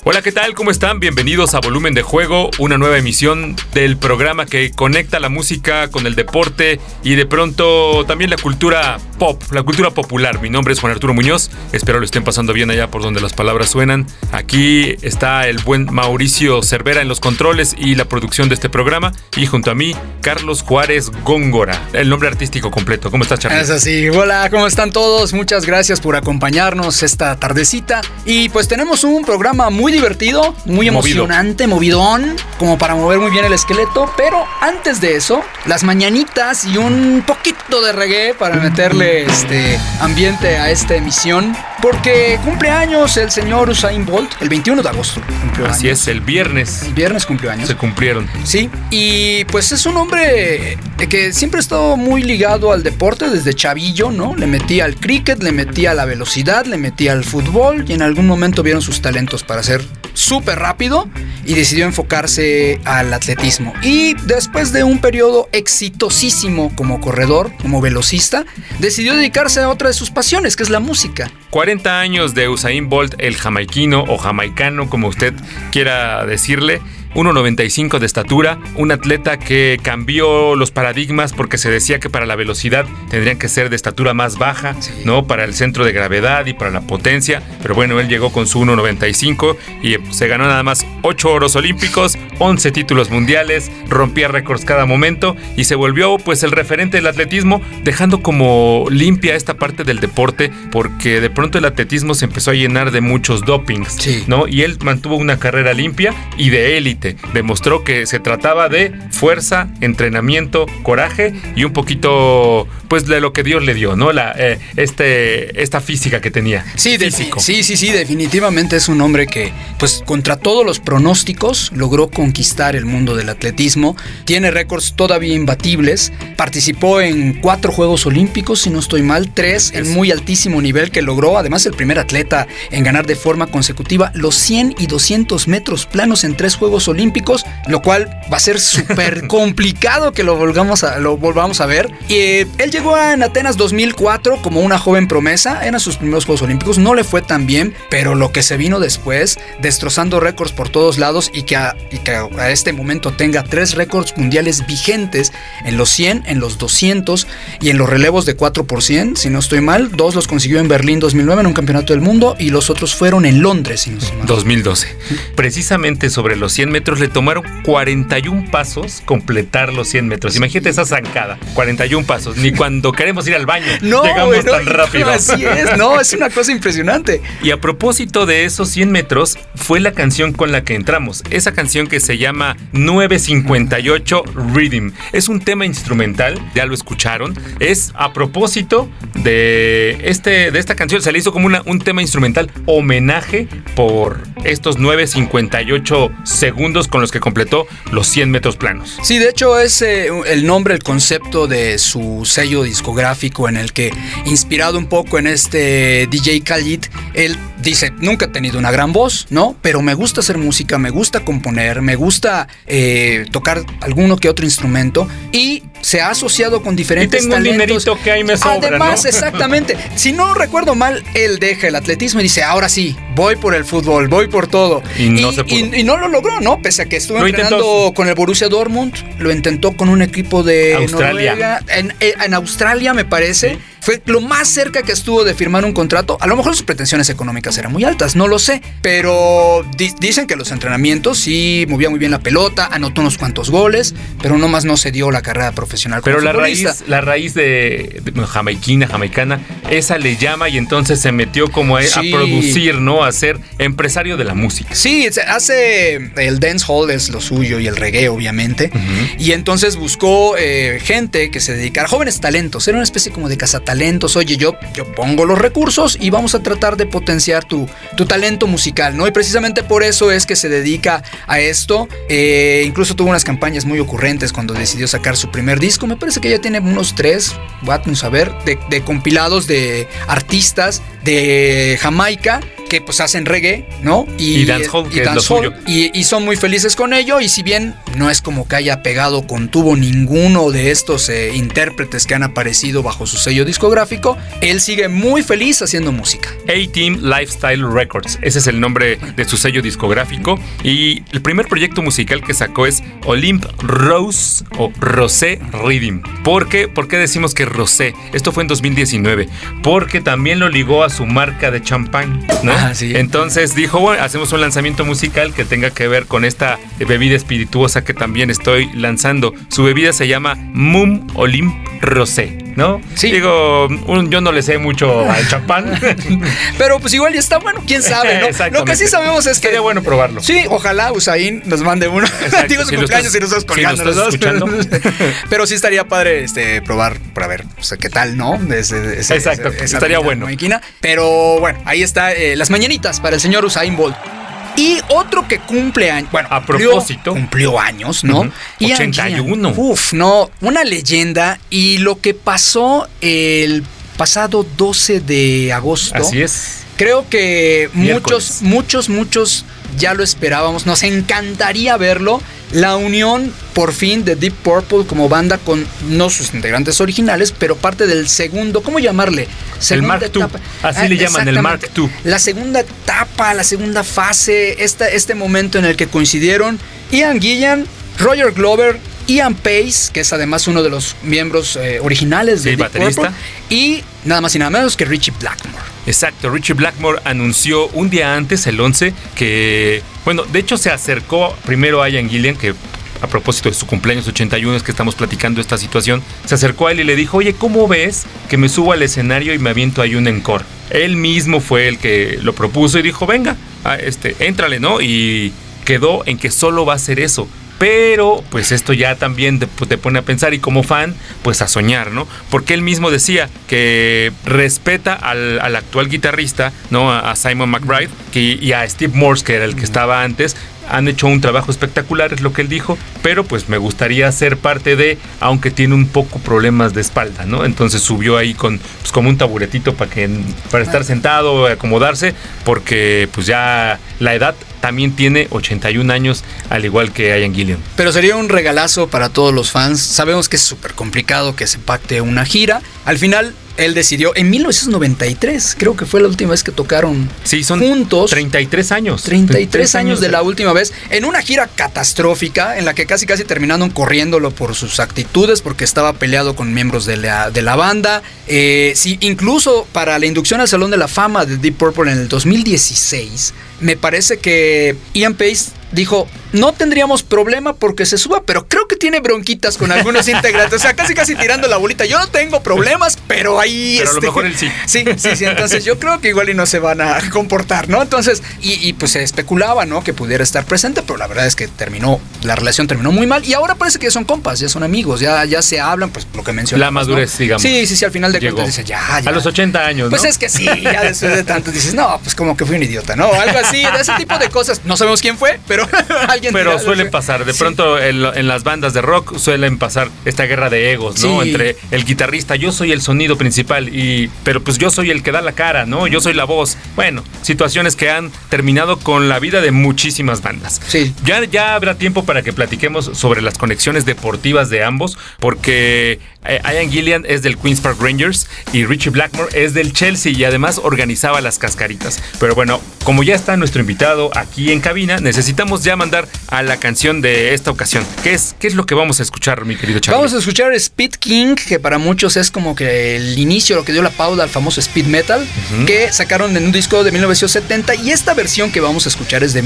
Hola, ¿qué tal? ¿Cómo están? Bienvenidos a Volumen de Juego, una nueva emisión del programa que conecta la música con el deporte y de pronto también la cultura pop, la cultura popular. Mi nombre es Juan Arturo Muñoz, espero lo estén pasando bien allá por donde las palabras suenan. Aquí está el buen Mauricio Cervera en los controles y la producción de este programa, y junto a mí, Carlos Juárez Góngora, el nombre artístico completo. ¿Cómo estás, Charlie? Es así. Hola, ¿cómo están todos? Muchas gracias por acompañarnos esta tardecita. Y pues tenemos un programa muy divertido, muy emocionante, movidón, como para mover muy bien el esqueleto. Pero antes de eso, las mañanitas y un poquito de reggae para meterle ambiente a esta emisión. Porque cumple años el señor Usain Bolt, el 21 de agosto cumplió Así años. es, el viernes. El viernes cumplió años. Se cumplieron. Sí, y pues es un hombre que siempre ha estado muy ligado al deporte desde chavillo, ¿no? Le metía al cricket, le metía a la velocidad, le metía al fútbol, y en algún momento vieron sus talentos para ser súper rápido y decidió enfocarse al atletismo. Y después de un periodo exitosísimo como corredor, como velocista, decidió dedicarse a otra de sus pasiones, que es la música. 40 años de Usain Bolt, el jamaiquino o jamaicano, como usted quiera decirle. 1.95 de estatura, un atleta que cambió los paradigmas porque se decía que para la velocidad tendrían que ser de estatura más baja, sí, ¿no? Para el centro de gravedad y para la potencia, pero bueno, él llegó con su 1.95 y se ganó nada más 8 oros olímpicos, 11 títulos mundiales, rompía récords cada momento y se volvió pues el referente del atletismo, dejando como limpia esta parte del deporte porque de pronto el atletismo se empezó a llenar de muchos dopings, sí, ¿no? Y él mantuvo una carrera limpia y de élite. Demostró que se trataba de fuerza, entrenamiento, coraje y un poquito pues de lo que Dios le dio, ¿no? Esta física que tenía. Sí, sí, definitivamente es un hombre que pues contra todos los pronósticos logró conquistar el mundo del atletismo. Tiene récords todavía imbatibles. Participó en 4 Juegos Olímpicos, si no estoy mal, 3 en muy altísimo nivel que logró. Además, el primer atleta en ganar de forma consecutiva los 100 y 200 metros planos en 3 Juegos Olímpicos, lo cual va a ser súper complicado que lo volvamos a ver. Él llegó en Atenas 2004 como una joven promesa, eran sus primeros Juegos Olímpicos, no le fue tan bien, pero lo que se vino después, destrozando récords por todos lados y que a este momento tenga 3 récords mundiales vigentes en los 100, en los 200 y en los relevos de 4%, si no estoy mal. 2 los consiguió en Berlín 2009 en un campeonato del mundo y los otros fueron en Londres, si no estoy mal. 2012. Precisamente sobre los 100 metros le tomaron 41 pasos completar los 100 metros. Imagínate esa zancada, 41 pasos. Ni cuando queremos ir al baño llegamos tan rápido. Así es, no, es una cosa impresionante. Y a propósito de esos 100 metros, fue la canción con la que entramos. Esa canción que se llama 958 Rhythm. Es un tema instrumental, ya lo escucharon. Es a propósito de esta canción. Se le hizo como un tema instrumental homenaje por estos 958 segundos con los que completó los 100 metros planos. Sí, de hecho es el nombre, el concepto de su sello discográfico, en el que, inspirado un poco en DJ Khaled, él dice: nunca he tenido una gran voz, ¿no? Pero me gusta hacer música, me gusta componer, me gusta tocar alguno que otro instrumento, y se ha asociado con diferentes talentos. Y tengo un dinerito que ahí me sobra, además, ¿no? Exactamente. Si no recuerdo mal, él deja el atletismo y dice: ahora sí, voy por el fútbol, voy por todo. Y no se pudo. Y no lo logró, ¿no? Pese a que estuvo entrenando con el Borussia Dortmund, lo intentó con un equipo de Australia. Noruega, en Australia, me parece. Sí. Fue lo más cerca que estuvo de firmar un contrato. A lo mejor sus pretensiones económicas eran muy altas, no lo sé. Pero dicen que los entrenamientos sí movía muy bien la pelota, anotó unos cuantos goles, pero nomás no se dio la carrera profesional como futbolista. Pero la raíz de jamaicana, esa le llama, y entonces se metió como a producir, ¿no? A ser empresario de la música. Sí, hace el dancehall, es lo suyo, y el reggae, obviamente. Uh-huh. Y entonces buscó gente que se dedicara, jóvenes talentos, era una especie como de cazatalentos. Oye, yo pongo los recursos y vamos a tratar de potenciar tu talento musical, ¿no? Y precisamente por eso es que se dedica a esto. Incluso tuvo unas campañas muy ocurrentes cuando decidió sacar su primer disco. Me parece que ya tiene unos 3, vamos a ver, de compilados de artistas de Jamaica que pues hacen reggae, ¿no? Y dancehall, que es lo suyo. Y son muy felices con ello, y si bien no es como que haya pegado con tubo ninguno de estos intérpretes que han aparecido bajo su sello discográfico, él sigue muy feliz haciendo música. A-Team Lifestyle Records, ese es el nombre de su sello discográfico, y el primer proyecto musical que sacó es Olymp Rose o Rosé Rhythm. ¿Por qué decimos que Rosé? Esto fue en 2019, porque también lo ligó a su marca de champán, ¿no? Sí. Entonces dijo, bueno, hacemos un lanzamiento musical que tenga que ver con esta bebida espirituosa que también estoy lanzando. Su bebida se llama Mumm Olymp Rosé, ¿no? Sí. Digo, yo no le sé mucho al champán. Pero pues igual ya está bueno, quién sabe, ¿no? Lo que sí sabemos es que... Sería bueno probarlo. Sí, ojalá Usain nos mande uno. Digo su cumpleaños y nosotros colgando. Si lo estás escuchando. Pero sí estaría padre probar para ver, o sea, qué tal, ¿no? Exacto, estaría bueno. Pero bueno, ahí está las mañanitas para el señor Usain Bolt. Y otro que cumple años. Bueno, a propósito, cumplió años, ¿no? 81. No, una leyenda. Y lo que pasó el pasado 12 de agosto. Así es. Creo que Miércoles. muchos ya lo esperábamos. Nos encantaría verlo. La unión, por fin, de Deep Purple como banda con no sus integrantes originales, pero parte del segundo, ¿cómo llamarle? Segunda el Mark II. Así le llaman, el Mark II. La segunda etapa, la segunda fase, este momento en el que coincidieron Ian Gillan, Roger Glover, Ian Pace, que es además uno de los miembros originales de Deep Purple, y nada más y nada menos que Ritchie Blackmore. Exacto, Ritchie Blackmore anunció un día antes, el 11, que, bueno, de hecho se acercó primero a Ian Gillan, que a propósito de su cumpleaños 81 es que estamos platicando esta situación, se acercó a él y le dijo, oye, ¿cómo ves que me subo al escenario y me aviento ahí un encore? Él mismo fue el que lo propuso y dijo, venga, éntrale, ¿no? Y quedó en que solo va a hacer eso. Pero pues esto ya también te pone a pensar, y como fan pues a soñar, ¿no? Porque él mismo decía que respeta al actual guitarrista, ¿no? A Simon McBride y a Steve Morse, que era el que estaba antes. Han hecho un trabajo espectacular, es lo que él dijo, pero pues me gustaría ser parte de, aunque tiene un poco problemas de espalda, ¿no? Entonces subió ahí con pues como un taburetito para estar sentado, acomodarse, porque pues ya la edad también tiene 81 años, al igual que Ian Gillan. Pero sería un regalazo para todos los fans. Sabemos que es súper complicado que se pacte una gira. Al final, él decidió, en 1993, creo que fue la última vez que tocaron juntos. 33 años. 33 años de la última vez, en una gira catastrófica, en la que casi terminaron corriéndolo por sus actitudes, porque estaba peleado con miembros de la banda. Sí, incluso para la inducción al Salón de la Fama de Deep Purple en el 2016, me parece que Ian Pace dijo, no tendríamos problema porque se suba, pero creo que tiene bronquitas con algunos integrantes. O sea, casi tirando la bolita. Yo no tengo problemas, pero ahí... Pero a lo mejor él sí. Sí. Entonces yo creo que igual y no se van a comportar, ¿no? Entonces, y pues se especulaba, ¿no? Que pudiera estar presente, pero la verdad es que la relación terminó muy mal. Y ahora parece que ya son compas, ya son amigos, ya se hablan, pues lo que mencionamos. La madurez, ¿no? digamos. Sí, al final de cuentas dices, ya. A los 80 años, ¿no? Pues es que sí, ya después de tanto dices, no, pues como que fui un idiota, ¿no? Algo así, de ese tipo de cosas. No sabemos quién fue, pero alguien... Pero suele pasar, de pronto en las bandas de rock suelen pasar esta guerra de egos, ¿no? Sí. Entre el guitarrista, yo soy el sonido principal, pero pues yo soy el que da la cara, ¿no? Yo soy la voz. Bueno, situaciones que han terminado con la vida de muchísimas bandas. Sí. Ya habrá tiempo para que platiquemos sobre las conexiones deportivas de ambos, porque Ian Gillan es del Queen's Park Rangers y Ritchie Blackmore es del Chelsea, y además organizaba las cascaritas. Pero bueno, como ya está nuestro invitado aquí en cabina, necesitamos ya mandar a la canción de esta ocasión. ¿Qué es lo que vamos a escuchar, mi querido Charlie? Vamos a escuchar Speed King, que para muchos es como que el inicio, lo que dio la pauta al famoso speed metal, que sacaron en un disco de 1970, y esta versión que vamos a escuchar es de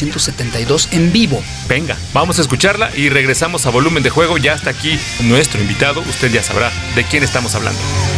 1972 en vivo. Venga, vamos a escucharla y regresamos a Volumen de Juego. Ya está aquí nuestro invitado, usted ya sabrá de quién estamos hablando.